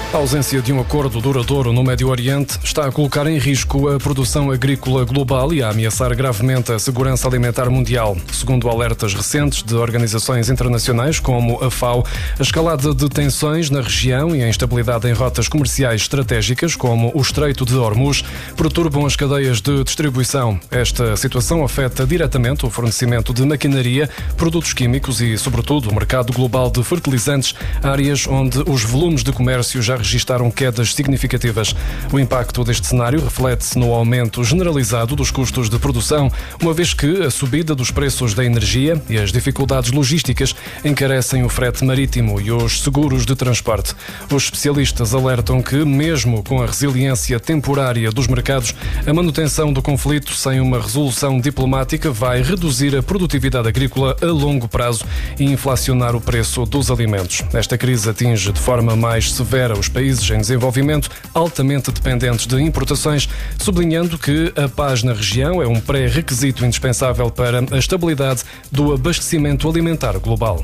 A ausência de um acordo duradouro no Médio Oriente está a colocar em risco a produção agrícola global e a ameaçar gravemente a segurança alimentar mundial. Segundo alertas recentes de organizações internacionais como a FAO, a escalada de tensões na região e a instabilidade em rotas comerciais estratégicas, como o Estreito de Hormuz, perturbam as cadeias de distribuição. Esta situação afeta diretamente o fornecimento de maquinaria, produtos químicos e, sobretudo, o mercado global de fertilizantes, áreas onde os volumes de comércio já registaram quedas significativas. O impacto deste cenário reflete-se no aumento generalizado dos custos de produção, uma vez que a subida dos preços da energia e as dificuldades logísticas encarecem o frete marítimo e os seguros de transporte. Os especialistas alertam que, mesmo com a resiliência temporária dos mercados, a manutenção do conflito sem uma resolução diplomática vai reduzir a produtividade agrícola a longo prazo e inflacionar o preço dos alimentos. Esta crise atinge de forma mais severa os países em desenvolvimento altamente dependentes de importações, sublinhando que a paz na região é um pré-requisito indispensável para a estabilidade do abastecimento alimentar global.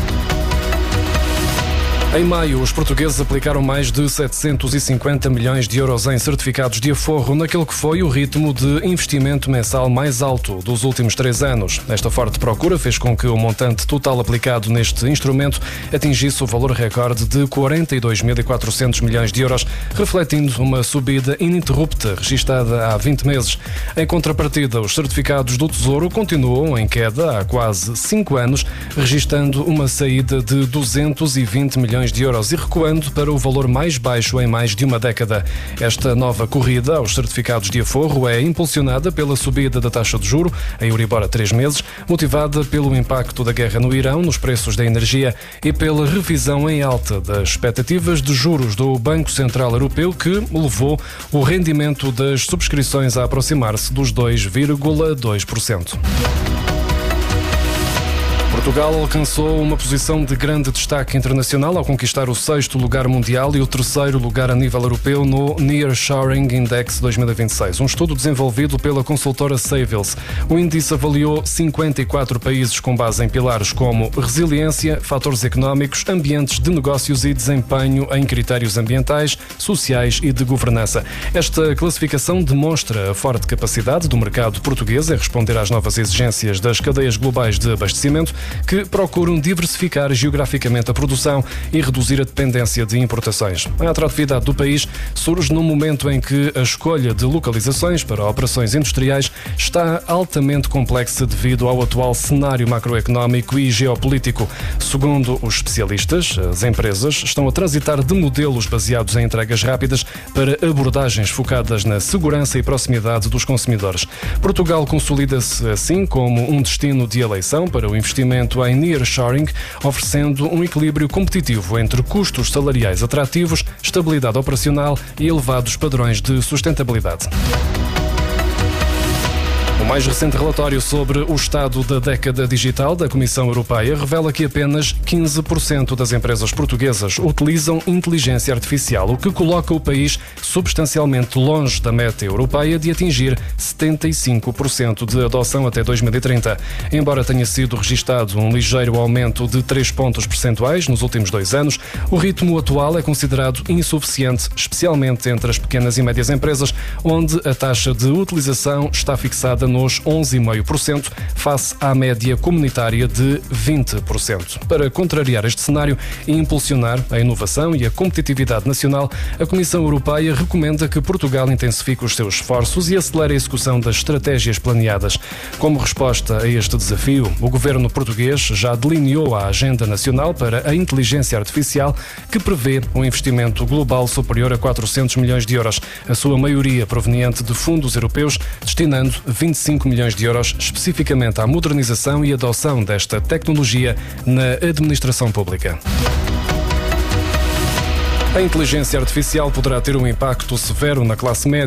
Em maio, os portugueses aplicaram mais de 750 milhões de euros em certificados de aforro, naquele que foi o ritmo de investimento mensal mais alto dos últimos 3 anos. Esta forte procura fez com que o montante total aplicado neste instrumento atingisse o valor recorde de 42.400 milhões de euros, refletindo uma subida ininterrupta registada há 20 meses. Em contrapartida, os certificados do Tesouro continuam em queda há quase 5 anos, registando uma saída de 220 milhões de euros e recuando para o valor mais baixo em mais de uma década. Esta nova corrida aos certificados de aforro é impulsionada pela subida da taxa de juro, a Euribor a 3 meses, motivada pelo impacto da guerra no Irão nos preços da energia e pela revisão em alta das expectativas de juros do Banco Central Europeu, que levou o rendimento das subscrições a aproximar-se dos 2,2%. Portugal alcançou uma posição de grande destaque internacional ao conquistar o 6º lugar mundial e o 3º lugar a nível europeu no Nearshoring Index 2026, um estudo desenvolvido pela consultora Savills. O índice avaliou 54 países com base em pilares como resiliência, fatores económicos, ambientes de negócios e desempenho em critérios ambientais, sociais e de governança. Esta classificação demonstra a forte capacidade do mercado português em responder às novas exigências das cadeias globais de abastecimento, que procuram diversificar geograficamente a produção e reduzir a dependência de importações. A atratividade do país surge num momento em que a escolha de localizações para operações industriais está altamente complexa devido ao atual cenário macroeconómico e geopolítico. Segundo os especialistas, as empresas estão a transitar de modelos baseados em entregas rápidas para abordagens focadas na segurança e proximidade dos consumidores. Portugal consolida-se assim como um destino de eleição para o investimento em nearshoring, oferecendo um equilíbrio competitivo entre custos salariais atrativos, estabilidade operacional e elevados padrões de sustentabilidade. O mais recente relatório sobre o estado da década digital da Comissão Europeia revela que apenas 15% das empresas portuguesas utilizam inteligência artificial, o que coloca o país substancialmente longe da meta europeia de atingir 75% de adoção até 2030. Embora tenha sido registado um ligeiro aumento de 3 pontos percentuais nos últimos 2 anos, o ritmo atual é considerado insuficiente, especialmente entre as pequenas e médias empresas, onde a taxa de utilização está fixada nos 11,5%, face à média comunitária de 20%. Para contrariar este cenário e impulsionar a inovação e a competitividade nacional, a Comissão Europeia recomenda que Portugal intensifique os seus esforços e acelere a execução das estratégias planeadas. Como resposta a este desafio, o governo português já delineou a Agenda Nacional para a Inteligência Artificial, que prevê um investimento global superior a 400 milhões de euros, a sua maioria proveniente de fundos europeus, destinando 25 milhões de euros especificamente à modernização e adoção desta tecnologia na administração pública. A inteligência artificial poderá ter um impacto severo na classe média